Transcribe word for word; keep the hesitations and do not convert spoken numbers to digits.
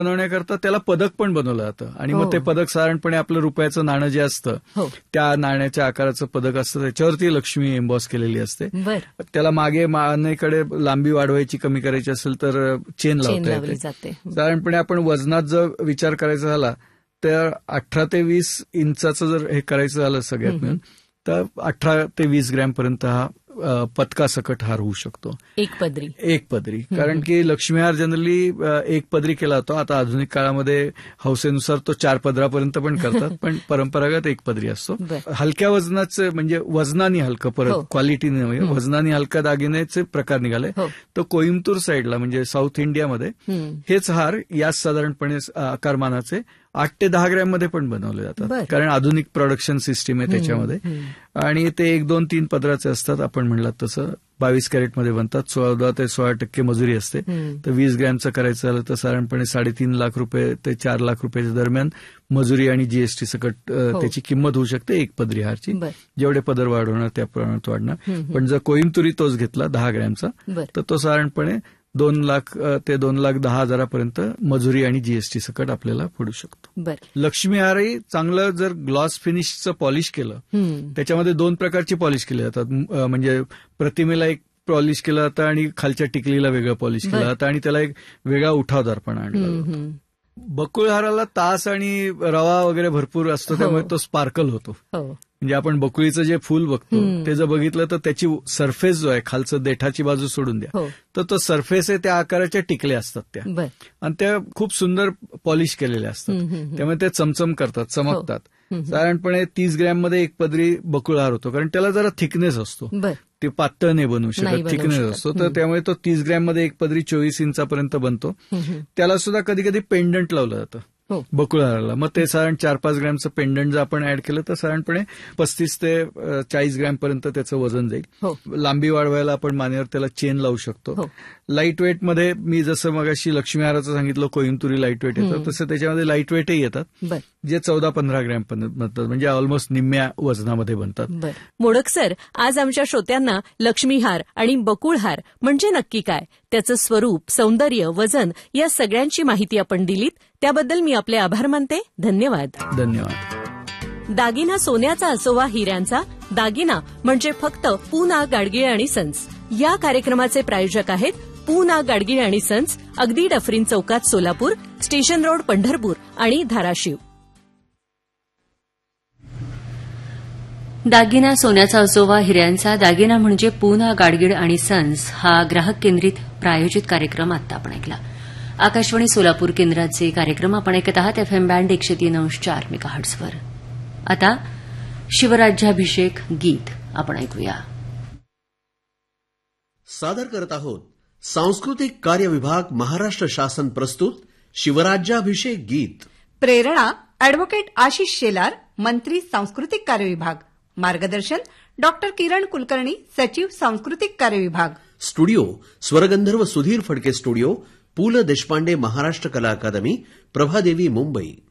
बनवण्याकरता त्याला पदक पण बनवलं जातं आणि मग ते पदक साधारणपणे आपलं रुपयाचं नाणं जे असतं त्या नाण्याच्या आकाराचं पदक असतं, त्याच्यावरती लक्ष्मी एम्बॉस केलेली असते. त्याला मागे मानेकडे लांबी वाढवायची कमी करायची असेल तर चेन लावता येते. साधारणपणे आपण वजनात जर विचार करायचा झाला तर अठरा ते वीस इंचाचं जर हे करायचं झालं सगळ्यात मिळून तर अठरा ते वीस ग्रॅम पर्यंत हा पदकासकट हार होऊ शकतो. एक पदरी एक पदरी कारण की लक्ष्मीहार जनरली एक पदरी केला जातो. आता आधुनिक काळामध्ये हौसेनुसार तो चार पदरापर्यंत पण करतात, पण परंपरागत एक पदरी असतो. हलक्या वजनाचे म्हणजे वजनाने हलकं, परत क्वालिटीने नव्हे, वजनाने हलक्या दागिन्याचे प्रकार निघाले. तर कोईम्बतूर साईडला म्हणजे साऊथ इंडियामध्ये हेच हार याच साधारणपणे आकारमानाचे आठ ते दहा ग्रॅम मध्ये पण बनवले जातात, कारण आधुनिक प्रोडक्शन सिस्टीम आहे त्याच्यामध्ये. आणि ते एक दोन तीन पदराचे असतात. आपण म्हणलात तसं बावीस कॅरेटमध्ये बनतात. चौदा ते सोळा टक्के मजुरी असते. तर वीस ग्रॅमचं करायचं झालं तर साधारणपणे साडेतीन लाख रुपये ते चार लाख रुपयाच्या दरम्यान मजुरी आणि जीएसटी सकट त्याची किंमत होऊ शकते एक पदरी हारची. जेवढे पदर वाढवणार त्या प्रमाणात वाढणार. पण जर कोईम्बतुरी तोच घेतला दहा ग्रॅमचा तर तो साधारणपणे दोन लाख ते दोन लाख दहा हजारापर्यंत मजुरी आणि जीएसटी सकट आपल्याला पडू शकतो. लक्ष्मीहारही चांगलं जर ग्लॉस फिनिशचं पॉलिश केलं, त्याच्यामध्ये दोन प्रकारची पॉलिश केली जातात. म्हणजे प्रतिमेला एक पॉलिश केलं जातं आणि खालच्या टिकलीला वेगळं पॉलिश केलं जातं आणि त्याला एक वेगळा उठावदारपणा आणला जातो. बकुळहाराला तास आणि रवा वगैरे भरपूर असतो, त्यामुळे तो स्पार्कल होतो. म्हणजे आपण बकुळीचं जे फुल बघतो ते जर बघितलं तर त्याची सरफेस जो आहे खालचं देठाची बाजू सोडून द्या तर तो सरफेस आहे त्या आकाराच्या टिकल्या असतात त्या, आणि त्या खूप सुंदर पॉलिश केलेल्या असतात. त्यामुळे ते चमचम करतात, चमकतात. साधारणपणे तीस ग्रॅम मध्ये एक पदरी बकुळहार होतो, कारण त्याला जरा थिकनेस असतो. ते पातळ नाही बनवू शकत, थिकनेस असतो. तर त्यामुळे तो तीस ग्रॅम मध्ये एक पदरी चोवीस इंचापर्यंत बनतो. त्याला सुद्धा कधी कधी पेंडंट लावलं जातं बकुळहाराला. मग ते साधारण चार पाच ग्रॅमचं पेंडंट जर आपण ऍड केलं तर साधारणपणे पस्तीस ते चाळीस ग्रॅम पर्यंत त्याचं वजन जाईल. लांबी वाढवायला आपण मानेवर त्याला चेन लावू शकतो. लाईट वेट मध्ये मी जसं मगाशी लक्ष्मीहाराचं सांगितलं कोईम्बतुरी लाईट वेट येतं, तसं त्याच्यामध्ये लाईट वेटही येतात जे चौदा पंधरा ग्रॅम बनतात, म्हणजे ऑलमोस्ट निम्म्या वजनामध्ये बनतात. मोडक सर, आज आमच्या श्रोत्यांना लक्ष्मीहार आणि बकुळहार म्हणजे नक्की काय, त्याचं स्वरूप, सौंदर्य, वजन या सगळ्यांची माहिती आपण दिलीत, त्याबद्दल मी आपले आभार मानते. धन्यवाद. धन्यवाद. दागिना सोन्याचा असो वा हिऱ्यांचा, दागिना म्हणजे फक्त पूना गाडगीळ आणि सन्स. या कार्यक्रमाचे प्रायोजक आहेत पूना गाडगीळ आणि सन्स, अगदी डफरीन चौकात सोलापूर, स्टेशन रोड पंढरपूर आणि धाराशिव. दागिना सोन्याचा असो वा हिऱ्यांचा, दागिना म्हणजे पूना गाडगीळ आणि सन्स हा ग्राहक केंद्रित प्रायोजित कार्यक्रम आता आपण ऐकला. आकाशवाणी सोलापूर केंद्राचे कार्यक्रम आपण ऐकत आहात एफएम बँड एकशे तीन अंश चार मेगाहर्ट्झवर. आता शिवराज्याभिषेक गीत आपण ऐकूया. सादर करत आहोत सांस्कृतिक कार्य विभाग महाराष्ट्र शासन प्रस्तुत शिवराज्याभिषेक गीत. प्रेरणा अॅडव्होकेट आशिष शेलार, मंत्री सांस्कृतिक कार्य विभाग. मार्गदर्शन डॉक्टर किरण कुलकर्णी, सचिव सांस्कृतिक कार्य विभाग. स्टुडिओ स्वरगंधर्व सुधीर फडके स्टुडिओ, पु ल देशपांडे महाराष्ट्र कला अकादमी, प्रभादेवी, मुंबई.